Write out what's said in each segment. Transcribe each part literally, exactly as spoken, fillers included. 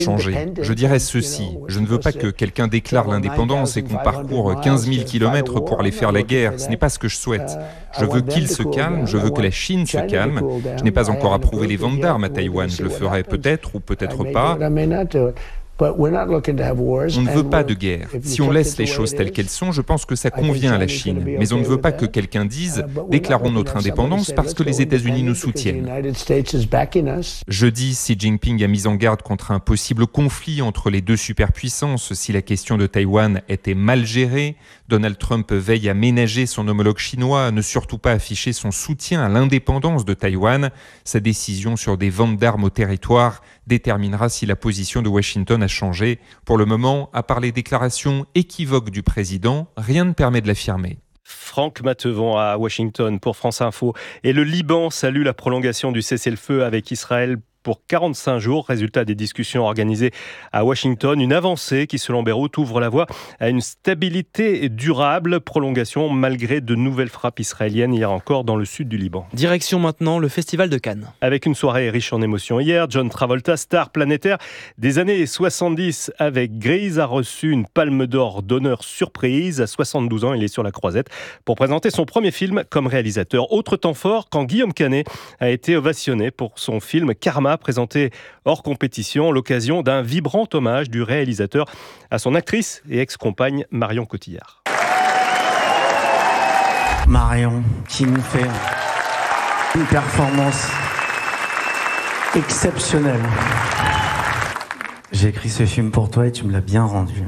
changer. Je dirais ceci, je ne veux pas que quelqu'un déclare l'indépendance et qu'on parcourt quinze mille kilomètres pour aller faire la guerre, ce n'est pas ce que je souhaite. Je veux qu'ils se calment, je veux que la Chine se calme. Je n'ai pas encore approuvé les ventes d'armes à Taïwan, je le ferai peut-être ou peut-être pas. On ne veut pas de guerre. Si on laisse les choses telles qu'elles sont, je pense que ça convient à la Chine. Mais on ne veut pas que quelqu'un dise « déclarons notre indépendance parce que les États-Unis nous soutiennent ». Jeudi, Xi Jinping a mis en garde contre un possible conflit entre les deux superpuissances si la question de Taïwan était mal gérée. Donald Trump veille à ménager son homologue chinois, à ne surtout pas afficher son soutien à l'indépendance de Taïwan. Sa décision sur des ventes d'armes au territoire déterminera si la position de Washington a changé. Pour le moment, à part les déclarations équivoques du président, rien ne permet de l'affirmer. Franck Matevon à Washington pour France Info. Et le Liban salue la prolongation du cessez-le-feu avec Israël pour quarante-cinq jours, résultat des discussions organisées à Washington. Une avancée qui, selon Beyrouth, ouvre la voie à une stabilité durable. Prolongation malgré de nouvelles frappes israéliennes hier encore dans le sud du Liban. Direction maintenant le Festival de Cannes. Avec une soirée riche en émotions hier, John Travolta, star planétaire des années soixante-dix avec Grease, a reçu une palme d'or d'honneur surprise. À soixante-douze ans, il est sur la croisette pour présenter son premier film comme réalisateur. Autre temps fort quand Guillaume Canet a été ovationné pour son film Karma, présenté hors compétition, l'occasion d'un vibrant hommage du réalisateur à son actrice et ex-compagne Marion Cotillard. Marion, qui nous fait une performance exceptionnelle. J'ai écrit ce film pour toi et tu me l'as bien rendu.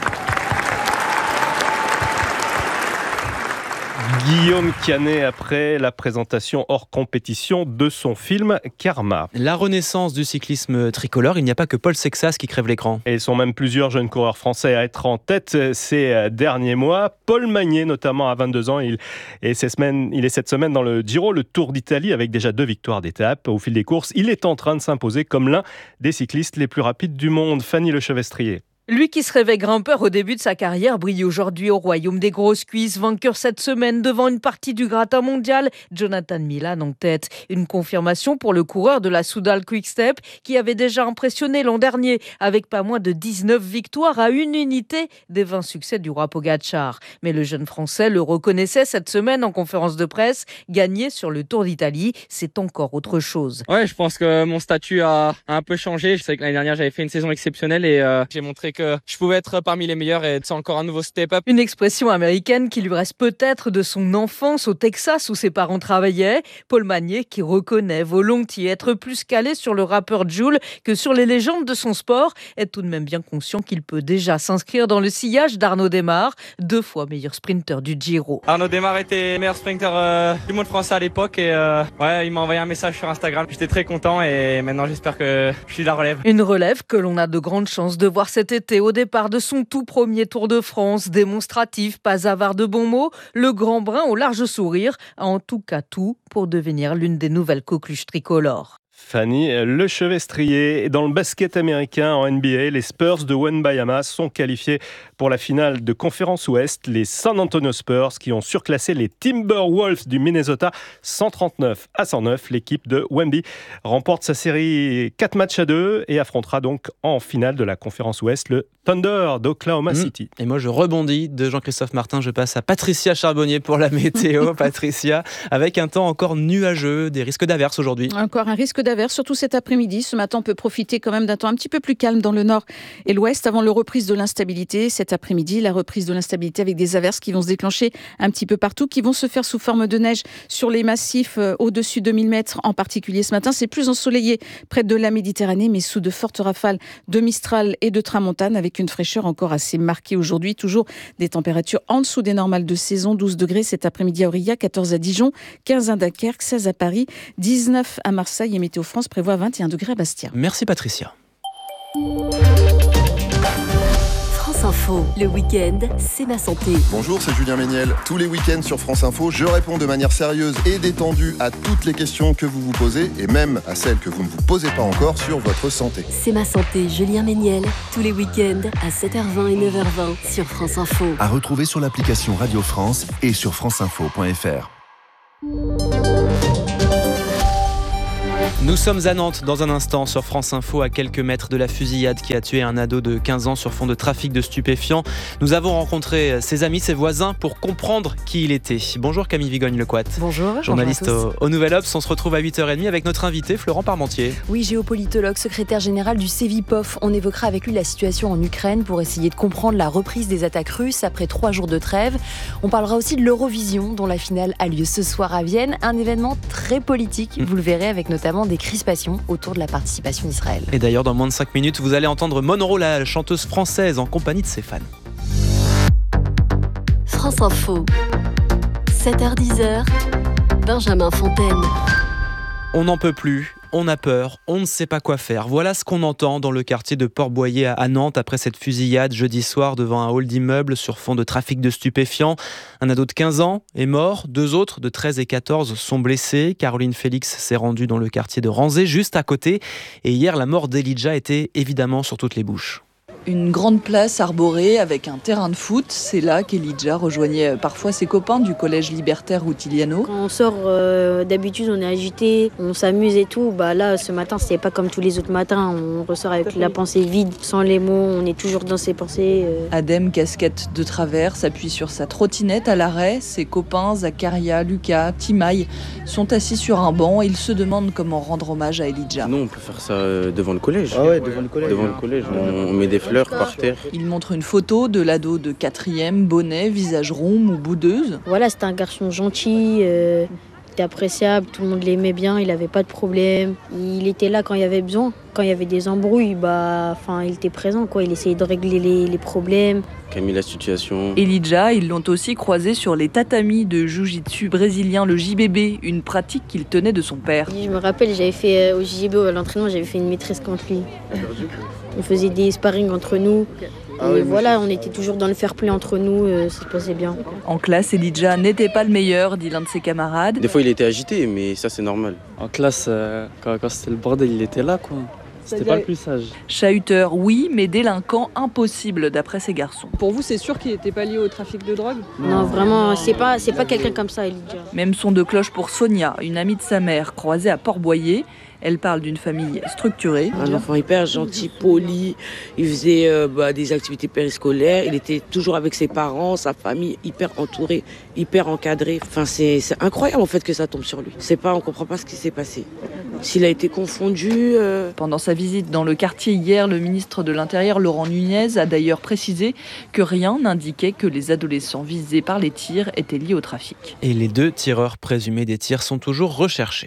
Guillaume Canet après la présentation hors compétition de son film Karma. La renaissance du cyclisme tricolore, il n'y a pas que Paul Sexas qui crève l'écran. Et ils sont même plusieurs jeunes coureurs français à être en tête ces derniers mois. Paul Magnier notamment à vingt-deux ans, il est, ces semaines, il est cette semaine dans le Giro, le Tour d'Italie avec déjà deux victoires d'étape. Au fil des courses, il est en train de s'imposer comme l'un des cyclistes les plus rapides du monde. Fanny Lechevestrier. Lui qui se rêvait grimpeur au début de sa carrière brille aujourd'hui au royaume des grosses cuisses, vainqueur cette semaine devant une partie du gratin mondial. Jonathan Milan en tête. Une confirmation pour le coureur de la Soudal Quick-Step qui avait déjà impressionné l'an dernier avec pas moins de dix-neuf victoires à une unité des vingt succès du roi Pogacar. Mais le jeune Français le reconnaissait cette semaine en conférence de presse. Gagner sur le Tour d'Italie, c'est encore autre chose. Ouais, je pense que mon statut a un peu changé. Je sais que l'année dernière, j'avais fait une saison exceptionnelle et euh, j'ai montré que je pouvais être parmi les meilleurs et c'est encore un nouveau step-up. Une expression américaine qui lui reste peut-être de son enfance au Texas où ses parents travaillaient. Paul Magnier qui reconnaît volontiers être plus calé sur le rappeur Jul que sur les légendes de son sport est tout de même bien conscient qu'il peut déjà s'inscrire dans le sillage d'Arnaud Démare, deux fois meilleur sprinter du Giro. Arnaud Démare était meilleur sprinter euh, du monde français à l'époque et euh, ouais, il m'a envoyé un message sur Instagram. J'étais très content et maintenant j'espère que je suis la relève. Une relève que l'on a de grandes chances de voir cet été au départ de son tout premier Tour de France, démonstratif, pas avare de bons mots, le grand brun au large sourire a en tout cas tout pour devenir l'une des nouvelles coqueluches tricolores. Fanny Lechevestrier. Dans le basket américain en N B A, les Spurs de Wembanyama sont qualifiés pour la finale de Conférence Ouest. Les San Antonio Spurs qui ont surclassé les Timberwolves du Minnesota cent trente-neuf à cent neuf. L'équipe de Wemby remporte sa série quatre matchs à deux et affrontera donc en finale de la Conférence Ouest le Thunder d'Oklahoma mmh. City. Et moi je rebondis de Jean-Christophe Martin, je passe à Patricia Charbonnier pour la météo. Patricia, avec un temps encore nuageux, des risques d'averses aujourd'hui. Encore un risque d'averses, surtout cet après-midi. Ce matin, on peut profiter quand même d'un temps un petit peu plus calme dans le nord et l'ouest avant la reprise de l'instabilité. Cet après-midi, la reprise de l'instabilité avec des averses qui vont se déclencher un petit peu partout, qui vont se faire sous forme de neige sur les massifs au-dessus de mille mètres en particulier ce matin. C'est plus ensoleillé près de la Méditerranée, mais sous de fortes rafales de Mistral et de Tramontane avec une fraîcheur encore assez marquée aujourd'hui. Toujours des températures en dessous des normales de saison. douze degrés cet après-midi à Aurillac, quatorze à Dijon, quinze à Dunkerque, seize à Paris, dix-neuf à Marseille et Météo France prévoit vingt et un degrés à Bastia. Merci Patricia. France Info, le week-end, c'est ma santé. Bonjour, c'est Julien Méniel. Tous les week-ends sur France Info, je réponds de manière sérieuse et détendue à toutes les questions que vous vous posez et même à celles que vous ne vous posez pas encore sur votre santé. C'est ma santé, Julien Méniel. Tous les week-ends à sept heures vingt et neuf heures vingt sur France Info. À retrouver sur l'application Radio France et sur franceinfo point f r. Nous sommes à Nantes dans un instant sur France Info, à quelques mètres de la fusillade qui a tué un ado de quinze ans sur fond de trafic de stupéfiants. Nous avons rencontré ses amis, ses voisins pour comprendre qui il était. Bonjour Camille Vigogne-Lecoat. Bonjour. Journaliste bonjour au, au Nouvel Obs. On se retrouve à huit heures trente avec notre invité Florent Parmentier. Oui, géopolitologue, secrétaire général du Cevipof. On évoquera avec lui la situation en Ukraine pour essayer de comprendre la reprise des attaques russes après trois jours de trêve. On parlera aussi de l'Eurovision dont la finale a lieu ce soir à Vienne. Un événement très politique, vous le verrez, avec notamment des crispations autour de la participation d'Israël. Et d'ailleurs, dans moins de cinq minutes, vous allez entendre Monoro, la chanteuse française, en compagnie de ses fans. France Info, sept heures dix, Benjamin Fontaine. On n'en peut plus, on a peur, on ne sait pas quoi faire. Voilà ce qu'on entend dans le quartier de Port-Boyer à Nantes après cette fusillade jeudi soir devant un hall d'immeuble sur fond de trafic de stupéfiants. Un ado de quinze ans est mort, deux autres de treize et quatorze sont blessés. Caroline Félix s'est rendue dans le quartier de Ranzé, juste à côté. Et hier, la mort d'Elijah était évidemment sur toutes les bouches. Une grande place arborée avec un terrain de foot, c'est là qu'Elijah rejoignait parfois ses copains du collège libertaire Routiliano. Quand on sort, euh, d'habitude on est agité, on s'amuse et tout. Bah là, ce matin, c'était pas comme tous les autres matins. On ressort avec la pensée vide, sans les mots, on est toujours dans ses pensées. Euh. Adem, casquette de travers, s'appuie sur sa trottinette à l'arrêt. Ses copains, Zakaria, Lucas, Timaï, sont assis sur un banc et ils se demandent comment rendre hommage à Elijah. Non, on peut faire ça devant le collège. Ah ouais, devant le collège. Devant le collège, on, on met des fleurs par terre. Il montre une photo de l'ado de quatrième, bonnet, visage rond ou boudeuse. Voilà, c'était un garçon gentil, euh, il était appréciable, tout le monde l'aimait bien, il n'avait pas de problème. Il était là quand il y avait besoin, quand il y avait des embrouilles, bah, enfin, il était présent, quoi. Il essayait de régler les, les problèmes. Camille, la situation. Elijah, ils l'ont aussi croisé sur les tatamis de jiu-jitsu brésilien, le J B B, une pratique qu'il tenait de son père. Je me rappelle, j'avais fait euh, au J B B, à l'entraînement, j'avais fait une maîtrise contre lui. On faisait des sparring entre nous. Ah et oui, voilà, on était toujours dans le fair play entre nous, euh, ça se passait bien. En classe, Elijah n'était pas le meilleur, dit l'un de ses camarades. Des fois, il était agité, mais ça, c'est normal. En classe, euh, quand, quand c'était le bordel, il était là, quoi. C'était pas le plus sage. Chahuteur, oui, mais délinquant, impossible, d'après ces garçons. Pour vous, c'est sûr qu'il n'était pas lié au trafic de drogue ? Non, vraiment, c'est pas, c'est pas quelqu'un comme ça, Elijah. Même son de cloche pour Sonia, une amie de sa mère, croisée à Port-Boyer. Elle parle d'une famille structurée. Un enfant hyper gentil, poli, il faisait euh, bah, des activités périscolaires, il était toujours avec ses parents, sa famille, hyper entourée, hyper encadrée. Enfin, c'est, c'est incroyable en fait que ça tombe sur lui. C'est pas, on comprend pas ce qui s'est passé. S'il a été confondu... Euh... Pendant sa visite dans le quartier hier, le ministre de l'Intérieur, Laurent Nunez, a d'ailleurs précisé que rien n'indiquait que les adolescents visés par les tirs étaient liés au trafic. Et les deux tireurs présumés des tirs sont toujours recherchés.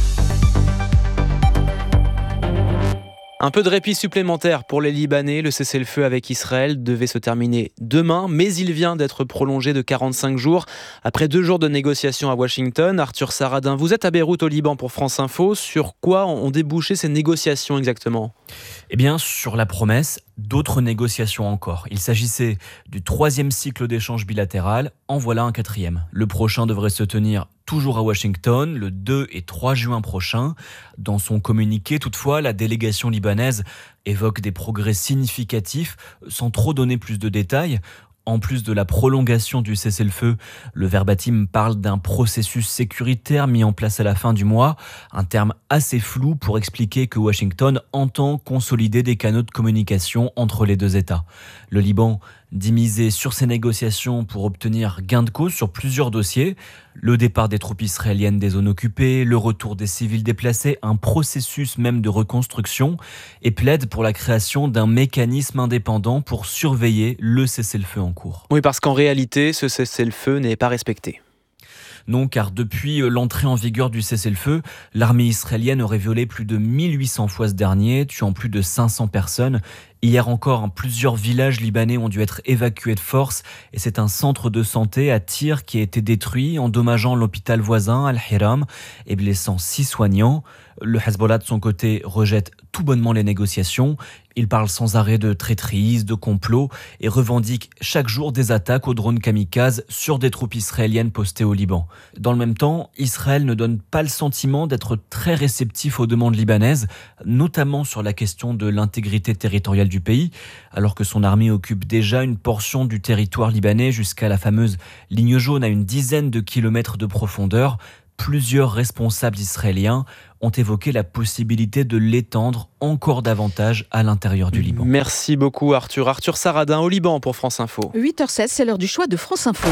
Un peu de répit supplémentaire pour les Libanais. Le cessez-le-feu avec Israël devait se terminer demain, mais il vient d'être prolongé de quarante-cinq jours. Après deux jours de négociations à Washington, Arthur Saradin, vous êtes à Beyrouth au Liban pour France Info. Sur quoi ont débouché ces négociations exactement ? Eh bien, sur la promesse d'autres négociations encore. Il s'agissait du troisième cycle d'échanges bilatéral. En voilà un quatrième. Le prochain devrait se tenir toujours à Washington, le deux et trois juin prochain. Dans son communiqué, toutefois, la délégation libanaise évoque des progrès significatifs, sans trop donner plus de détails. En plus de la prolongation du cessez-le-feu, le verbatim parle d'un processus sécuritaire mis en place à la fin du mois, un terme assez flou pour expliquer que Washington entend consolider des canaux de communication entre les deux États. Le Liban dit miser sur ces négociations pour obtenir gain de cause sur plusieurs dossiers. Le départ des troupes israéliennes des zones occupées, le retour des civils déplacés, un processus même de reconstruction, et plaide pour la création d'un mécanisme indépendant pour surveiller le cessez-le-feu en cours. Oui, parce qu'en réalité, ce cessez-le-feu n'est pas respecté. Non, car depuis l'entrée en vigueur du cessez-le-feu, l'armée israélienne aurait violé plus de mille huit cents fois ce dernier, tuant plus de cinq cents personnes. Hier encore, plusieurs villages libanais ont dû être évacués de force et c'est un centre de santé à Tyr qui a été détruit, endommageant l'hôpital voisin Al-Hiram et blessant six soignants. Le Hezbollah, de son côté, rejette tout bonnement les négociations. Il parle sans arrêt de traîtrise, de complot et revendique chaque jour des attaques aux drones kamikazes sur des troupes israéliennes postées au Liban. Dans le même temps, Israël ne donne pas le sentiment d'être très réceptif aux demandes libanaises, notamment sur la question de l'intégrité territoriale du pays, alors que son armée occupe déjà une portion du territoire libanais jusqu'à la fameuse ligne jaune à une dizaine de kilomètres de profondeur. plusieurs responsables israéliens ont évoqué la possibilité de l'étendre encore davantage à l'intérieur du Liban. Merci beaucoup Arthur. Arthur Saradin au Liban pour France Info. huit heures seize, c'est l'heure du choix de France Info.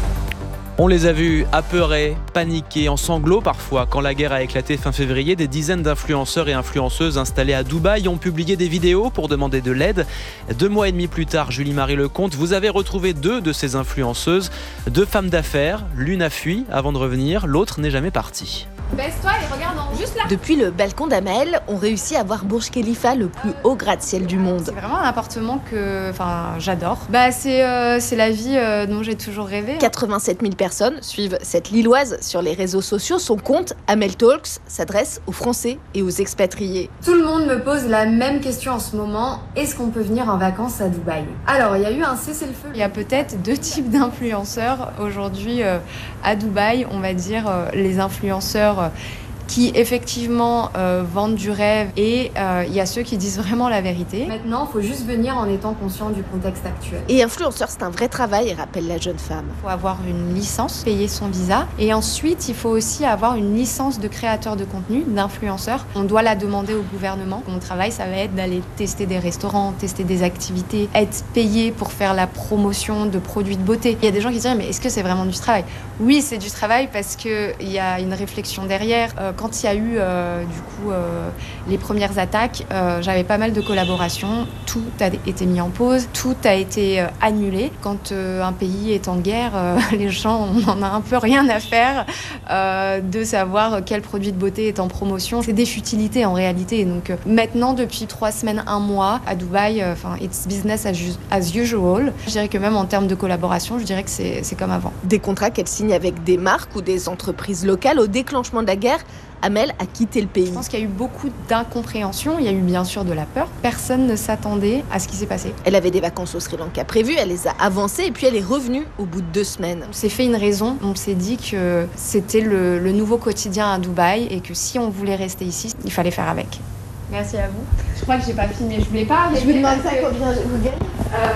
On les a vus apeurés, paniqués, en sanglots parfois. Quand la guerre a éclaté fin février, des dizaines d'influenceurs et influenceuses installés à Dubaï ont publié des vidéos pour demander de l'aide. Deux mois et demi plus tard, Julie-Marie Lecomte, vous avez retrouvé deux de ces influenceuses, deux femmes d'affaires. L'une a fui avant de revenir, l'autre n'est jamais partie. Baisse-toi et regarde en haut. Juste là. Depuis le balcon d'Amel, on réussit à voir Burj Khalifa, le plus haut gratte-ciel du monde. C'est vraiment un appartement que enfin, j'adore. Bah, c'est, euh, c'est la vie euh, dont j'ai toujours rêvé. quatre-vingt-sept mille personnes suivent cette Lilloise sur les réseaux sociaux. Son compte, Amel Talks, s'adresse aux Français et aux expatriés. Tout le monde me pose la même question en ce moment. Est-ce qu'on peut venir en vacances à Dubaï ? Alors, il y a eu un cessez-le-feu. Il y a peut-être deux types d'influenceurs aujourd'hui euh, à Dubaï. On va dire euh, les influenceurs qui effectivement euh, vendent du rêve et il euh, y a ceux qui disent vraiment la vérité. Maintenant, il faut juste venir en étant conscient du contexte actuel. Et influenceur, c'est un vrai travail, rappelle la jeune femme. Il faut avoir une licence, payer son visa et ensuite il faut aussi avoir une licence de créateur de contenu, d'influenceur. On doit la demander au gouvernement. Mon travail, ça va être d'aller tester des restaurants, tester des activités, être payé pour faire la promotion de produits de beauté. Il y a des gens qui disent mais est-ce que c'est vraiment du travail ? Oui, c'est du travail parce qu'il y a une réflexion derrière. Euh, Quand il y a eu euh, du coup euh, les premières attaques, euh, j'avais pas mal de collaborations. Tout a été mis en pause, tout a été euh, annulé. Quand euh, un pays est en guerre, euh, les gens, on en a un peu rien à faire euh, de savoir quel produit de beauté est en promotion. C'est des futilités en réalité. Donc euh, maintenant, depuis trois semaines, un mois à Dubaï, enfin euh, it's business as, as usual. Je dirais que même en termes de collaboration, je dirais que c'est, c'est comme avant. Des contrats qu'elle signe avec des marques ou des entreprises locales. Au déclenchement de la guerre, Amel a quitté le pays. Je pense qu'il y a eu beaucoup d'incompréhension, il y a eu bien sûr de la peur. Personne ne s'attendait à ce qui s'est passé. Elle avait des vacances au Sri Lanka prévues, elle les a avancées et puis elle est revenue au bout de deux semaines. On s'est fait une raison, on s'est dit que c'était le, le nouveau quotidien à Dubaï et que si on voulait rester ici, il fallait faire avec. Merci à vous. Je crois que j'ai pas filmé, je voulais pas. Je vous demande ça combien vous gagnez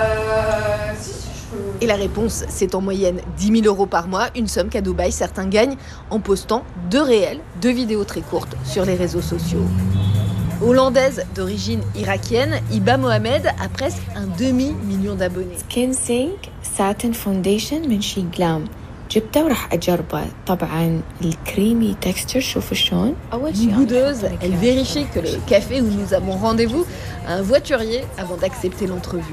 Euh... Si, si. Et la réponse, c'est en moyenne dix mille euros par mois, une somme qu'à Dubaï, certains gagnent en postant deux réels, deux vidéos très courtes sur les réseaux sociaux. Hollandaise d'origine irakienne, Hiba Mohamed a presque un demi-million d'abonnés. Skin Sync Satin Foundation من شي جلام جبته وراح أجربه طبعا الكريمي texture شوفوا شلون أول شيء boudeuse, elle vérifie que le café où nous avons rendez-vous a un voiturier avant d'accepter l'entrevue.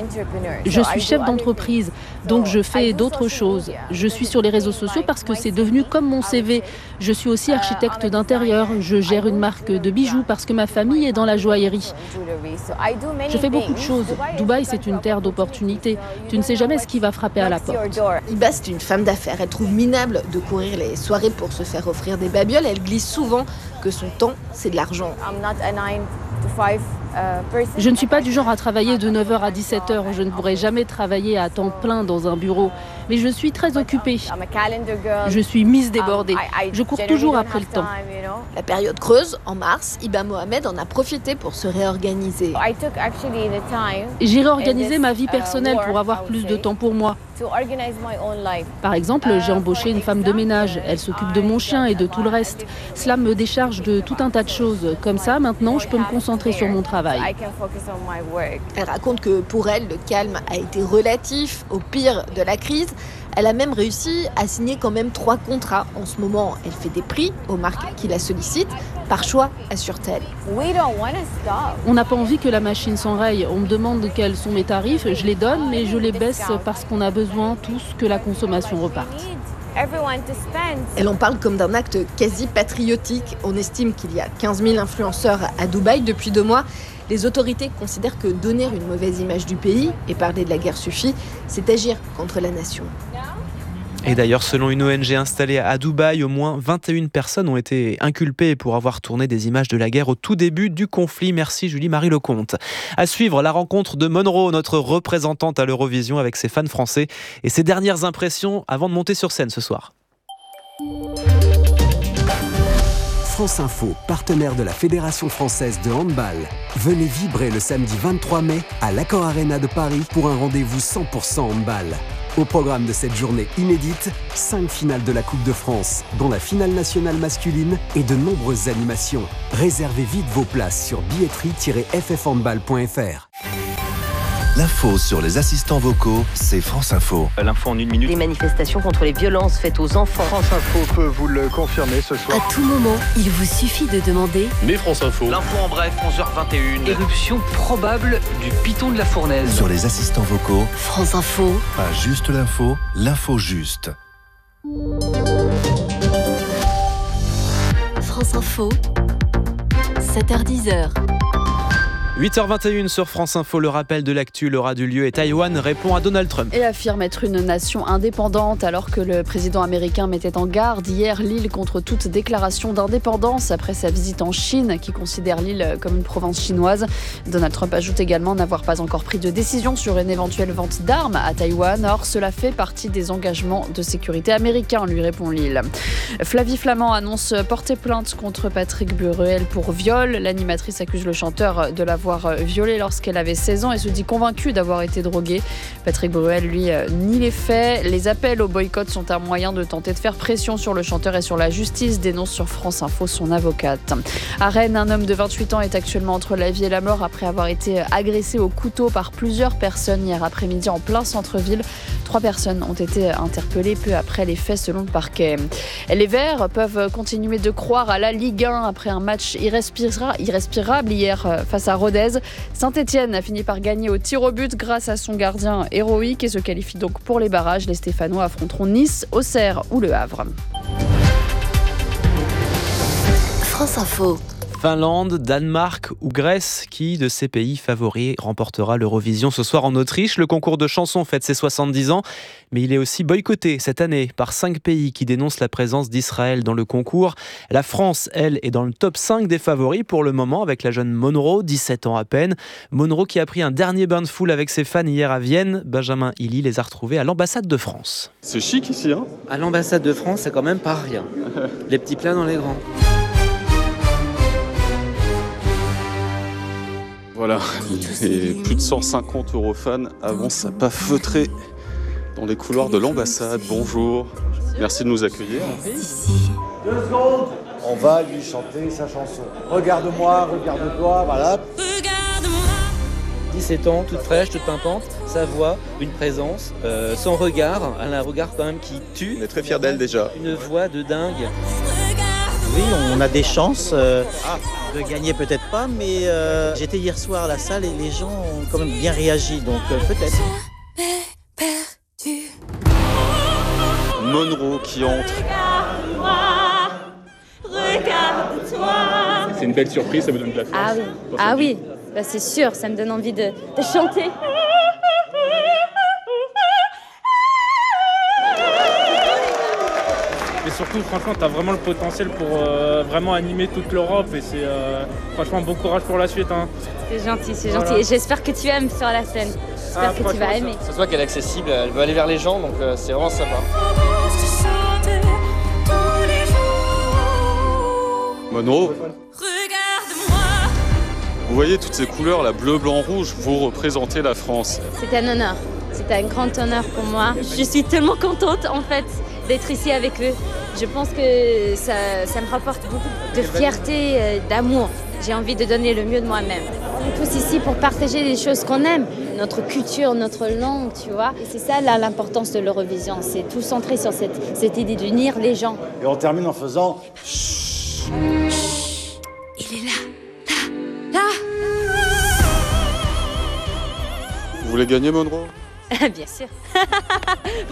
Je suis chef d'entreprise, donc je fais d'autres choses. Je suis sur les réseaux sociaux parce que c'est devenu comme mon C V. Je suis aussi architecte d'intérieur. Je gère une marque de bijoux parce que ma famille est dans la joaillerie. Je fais beaucoup de choses. Dubaï, c'est une terre d'opportunités. Tu ne sais jamais ce qui va frapper à la porte. Hiba, c'est une femme d'affaires. Elle trouve minable de courir les soirées pour se faire offrir des babioles. Elle glisse souvent que son temps, c'est de l'argent. Je ne suis pas du genre à travailler de neuf heures à dix-sept heures. Je ne pourrai jamais travailler à temps plein dans un bureau. Mais je suis très occupée. Je suis mise débordée. Je cours toujours après le temps. La période creuse, en mars, Hiba Mohamed en a profité pour se réorganiser. J'ai réorganisé ma vie personnelle pour avoir plus de temps pour moi. Par exemple, j'ai embauché une femme de ménage. Elle s'occupe de mon chien et de tout le reste. Cela me décharge de tout un tas de choses. Comme ça, maintenant, je peux me concentrer sur mon travail. Elle raconte que pour elle, le calme a été relatif au pire de la crise. Elle a même réussi à signer quand même trois contrats. En ce moment, elle fait des prix aux marques qui la sollicitent. Par choix, assure-t-elle. On n'a pas envie que la machine s'enraye. On me demande quels sont mes tarifs. Je les donne, mais je les baisse parce qu'on a besoin tous que la consommation reparte. Elle en parle comme d'un acte quasi patriotique. On estime qu'il y a quinze mille influenceurs à Dubaï depuis deux mois. Les autorités considèrent que donner une mauvaise image du pays et parler de la guerre suffit, c'est agir contre la nation. Et d'ailleurs, selon une O N G installée à Dubaï, au moins vingt et une personnes ont été inculpées pour avoir tourné des images de la guerre au tout début du conflit. Merci Julie-Marie Lecomte. À suivre, la rencontre de Monroe, notre représentante à l'Eurovision avec ses fans français et ses dernières impressions avant de monter sur scène ce soir. France Info, partenaire de la Fédération française de handball. Venez vibrer le samedi vingt-trois mai à l'Accor Arena de Paris pour un rendez-vous cent pour cent handball. Au programme de cette journée inédite, cinq finales de la Coupe de France, dont la finale nationale masculine et de nombreuses animations. Réservez vite vos places sur billetterie tiret f f handball point f r. L'info sur les assistants vocaux, c'est France Info. L'info en une minute. Les manifestations contre les violences faites aux enfants. France Info peut vous le confirmer ce soir. À tout moment, il vous suffit de demander. Mais France Info. L'info en bref, onze heures vingt et une. Éruption probable du piton de la Fournaise. Sur les assistants vocaux, France Info. Pas juste l'info, l'info juste. France Info, sept heures dix. huit heures vingt et une sur France Info, le rappel de l'actu, l'aura du lieu et Taïwan répond à Donald Trump. Et affirme être une nation indépendante alors que le président américain mettait en garde hier l'île contre toute déclaration d'indépendance après sa visite en Chine qui considère l'île comme une province chinoise. Donald Trump ajoute également n'avoir pas encore pris de décision sur une éventuelle vente d'armes à Taïwan. Or, cela fait partie des engagements de sécurité américains, lui répond l'île. Flavie Flament annonce porter plainte contre Patrick Bruel pour viol. L'animatrice accuse le chanteur de l'avoir violée lorsqu'elle avait seize ans et se dit convaincue d'avoir été droguée. Patrick Bruel, lui, nie les faits. Les appels au boycott sont un moyen de tenter de faire pression sur le chanteur et sur la justice, dénonce sur France Info son avocate. À Rennes, un homme de vingt-huit ans est actuellement entre la vie et la mort après avoir été agressé au couteau par plusieurs personnes hier après-midi en plein centre-ville. Trois personnes ont été interpellées peu après les faits selon le parquet. Les Verts peuvent continuer de croire à la Ligue un après un match irrespira- irrespirable hier face à Rodez. Saint-Etienne a fini par gagner au tir au but grâce à son gardien héroïque et se qualifie donc pour les barrages. Les Stéphanois affronteront Nice, Auxerre ou Le Havre. France Info. Finlande, Danemark ou Grèce, qui de ces pays favoris remportera l'Eurovision ce soir en Autriche? Le concours de chansons fête ses soixante-dix ans, mais il est aussi boycotté cette année par cinq pays qui dénoncent la présence d'Israël dans le concours. La France, elle, est dans le top cinq des favoris pour le moment avec la jeune Monroe, dix-sept ans à peine. Monroe qui a pris un dernier bain de foule avec ses fans hier à Vienne. Benjamin Hilly les a retrouvés à l'ambassade de France. C'est chic ici, hein? À l'ambassade de France, c'est quand même pas rien. Les petits plats dans les grands. Voilà, les plus de cent cinquante eurofans avancent à pas feutrer dans les couloirs de l'ambassade. Bonjour, merci de nous accueillir. Deux secondes, on va lui chanter sa chanson. Regarde-moi, regarde-toi, voilà. dix-sept ans, toute fraîche, toute pimpante, sa voix, une présence, euh, son regard, elle a un regard quand même qui tue. On est très fiers d'elle déjà. Une voix de dingue. Oui, on a des chances euh, de gagner, peut-être pas, mais euh, j'étais hier soir à la salle et les gens ont quand même bien réagi, donc euh, peut-être. Monroe qui entre. Regarde-moi, regarde-toi. C'est une belle surprise, ça vous donne de la force. Ah oui, ah oui, bah, c'est sûr, ça me donne envie de, de chanter. Et surtout, franchement, tu as vraiment le potentiel pour euh, vraiment animer toute l'Europe. Et c'est euh, franchement bon courage pour la suite. Hein. C'est gentil, c'est Voilà. gentil. Et j'espère que tu aimes sur la scène. J'espère Ah, que tu vas aimer. Ça se voit qu'elle est accessible, elle veut aller vers les gens, donc euh, c'est vraiment sympa. Monroe, vous voyez toutes ces couleurs, la bleu, blanc, rouge, vous représentez la France. C'est un honneur. C'est un grand honneur pour moi. Je suis tellement contente, en fait, d'être ici avec eux. Je pense que ça, ça me rapporte beaucoup de fierté, euh, d'amour. J'ai envie de donner le mieux de moi-même. On est tous ici pour partager les choses qu'on aime, notre culture, notre langue, tu vois. Et c'est ça, là, l'importance de l'Eurovision. C'est tout centré sur cette, cette idée d'unir les gens. Et on termine en faisant... Il est là, là, là. Vous voulez gagner, Monroe? Bien sûr.